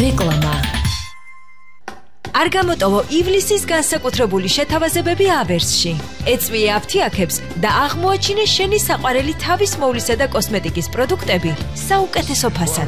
რეკლამა. არ გამოტოვო ივლისის განსაკუთრებული შეთავაზებები ავერსში. ეწვიე აფთიაქებს და აღმოაჩინე შენი საყვარელი თავის მოვლისა და კოსმეტიკის პროდუქტები საუკეთესო ფასად.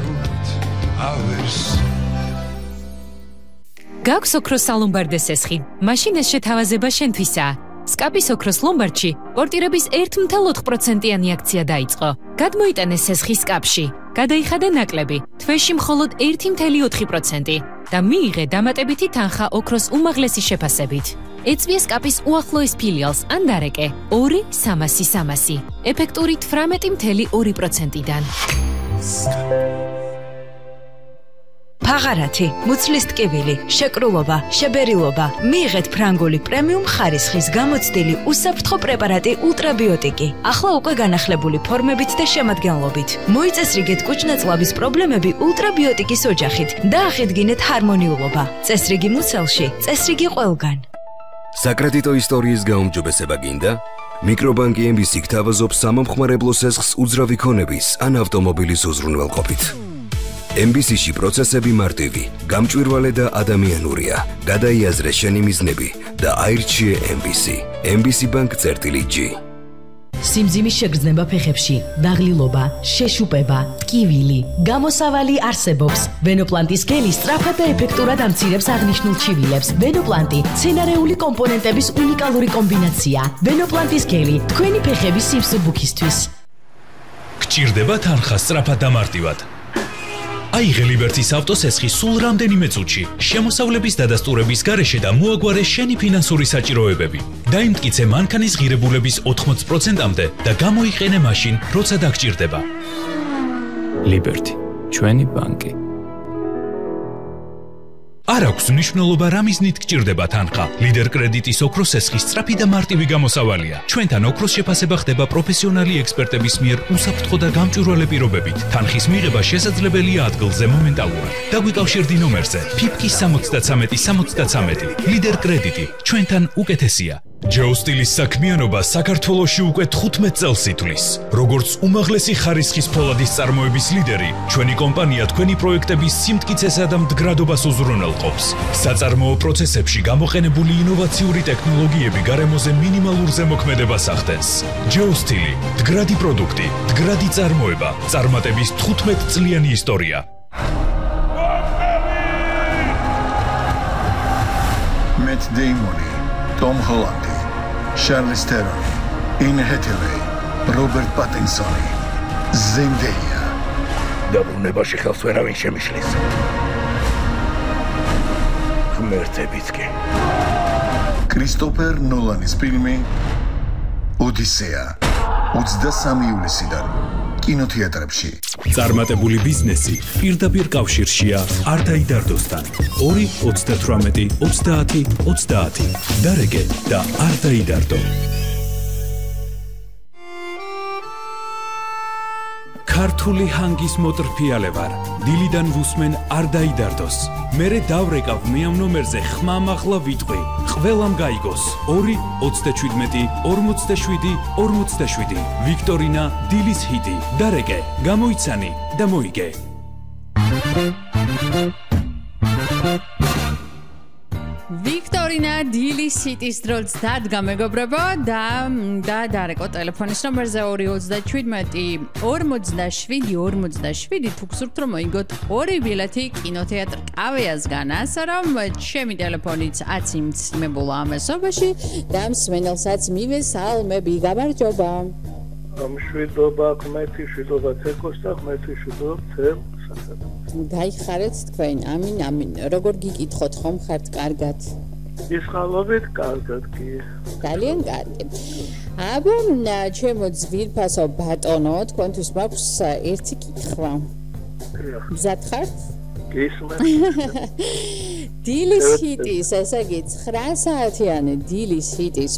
გაქვს ოქროს სალომბარდე სესხი, მაშინ ეს შეთავაზება შენთვისაა. სკაპის ოქროს ლომბარდში პორტირების 1.4%-იანი აქცია დაიწყო. გადმოიტანე სესხი სკაპში. გადაიხადე ნაკლები, თვეში მხოლოდ 1.4% და მიიღე დამატებითი თანხა ოქროს უმაღლესი შეფასებით. ეწვიე სკაპის უახლოეს ფილიალს ან დარეკე 2-300-300, ეფექტური 18.2%-დან. ფაღარათი, მუცლის ტკივილი, შეკრულობა, შებერილობა. მიიღეთ ფრანგული პრემიუმ ხარისხის გამოცდილი უსაფრთხო პრეპარატი ultrabiotiqi. ახლა უკვე განახლებული ფორმებით და შემადგენლობით. მოიწესრიგეთ კუჭნაწლავის პრობლემები ultrabiotiqis ოჯახით და აღიდგინეთ ჰარმონიულობა. წესრიგი მუცელში, წესრიგი ყველგან. საკრედიტო ისტორიის გაუმჯობესება გინდა? მიკრობანკი MBC გთავაზობს სამომხმარებლო სესხს უძრავი ქონების ან ავტომობილის უზრუნველყოფით. MBC-ში პროცესები მარტივი, გამჭვირვალე და ადამიანურია. გადაიაზრე შენი მიზნები და აირჩიე MBC. MBC Bank-G. სიმძიმის შეგრძნება ფეხებში, დაღლილობა, შეშუპება, ტკივილი, გამოსავალი არსებობს. ვენოპლანტის გელი სწრაფად და ეფექტურად ამცირებს აღნიშნულ ჩივილებს. ვენოპლანტი მცენარეული კომპონენტების უნიკალური კომბინაცია. ვენოპლანტის გელი თქვენი ფეხების სიმსუბუქისთვის. გჭირდება თანხა სწრაფად და მარტივად. აიღე ლიბერტის ავტოსესხი სულ რამდენიმე წუთში, შემოსავლების დადასტურების გარეშე და მოაგვარე შენი ფინანსური საჭიროებები. დაიმტკიცე მანქანის ღირებულების 80%-მდე და გამოიყენე მაშინ, როცა დაგჭირდება. ლიბერტი, ჩვენი ბანკი. არ აქვს მნიშვნელობა რა მიზნით გჭირდება თანხა. ლიდერ კრედიტის ოქროს სესხი სწრაფი და მარტივი გამოსავალია. ჩვენთან ოქროს შეფასება ხდება პროფესიონალი ექსპერტების მიერ უსაფრთხო და გამჭვირვალე პირობებით. თანხის მიღება შესაძლებელია ადგილზე მომენტალურად. დაგვიკავშირდი ნომერზე ფიფკი 73-73. ლიდერ კრედიტი, ჩვენთან უკეთესია. ჯეოსტილის საქმიანობა საქართველოში უკვე 15 წელს ითვლის. როგორც უმაღლესი ხარისხის ფოლადის წარმოების ლიდერი, ჩვენი კომპანია თქვენი პროექტების სიმტკიცესა და მდგრადობას უზრუნველყოფს. საწარმოო პროცესებში გამოყენებული ინოვაციური ტექნოლოგიები გარემოზე მინიმალურ ზემოქმედებას ახდენს. ჯეოსტილი, მდგრადი პროდუქტი, მდგრადი წარმოება, წარმატების 15 წლიანი ისტორია. Matt Damon, Tom Holland, Charlize Theron, Anne Hathaway, Robert Pattinson, Zendaya. დაბრუნებაში ხელს ვერავინ შემიშლის. ღმერთებიც კი. Christopher Nolan-ის ფილმი ოდისეა 23 ივლისიდან კინოთეატრებში. წარმატებული ბიზნესი პირდაპირ კავშირშია არ დაიდარდოსთან. 2-28-30-30. დარეგე და არ დაიდარდო. ქართული ჰანგის მოტრფიალე ვარ. დილიდან ვუსმენ არ დაიდარდოს. მერე დავრეკავ მეამ ნომერზე ხმამაღლა ვიტყვი. ყველამ გაიგოს. 2-27-47-47. ვიქტორინა დილის ჰიტი. დარეკე, გამოიცანი და მოიგე. ვიქტორინა დილის ჰიტის დროც დადგა მეგობრებო და დარეკო ტელეფონის ნომერზე 2-27-47-47 თუ გსურთ რომ მოიგოთ 2 ბილეთი კინოთეატრ კავეასგან, ასე რომ ჩემი ტელეფონიც 10 მცემებულა ამასობაში და მსმენელსაც მივესალმები. გამარჯობა. მშვიდობა, ღმერთი შვიდობა ცეკოს და ღმერთი შვიდობა ცემ. დაიხარეთ თქვენ. ამინ, ამინ. როგორ გიკითხოთ ხომ ხართ კარგად? ისხალობით კარგად კი. ძალიან კარგი. აბა, ჩემო ძვირფასო ბატონო, თქვენთვის მაქვს ერთი კითხვა. მზად ხართ? გისმენთ. დილის ჰიტის, ესე იგი 9 საათიანი დილის ჰიტის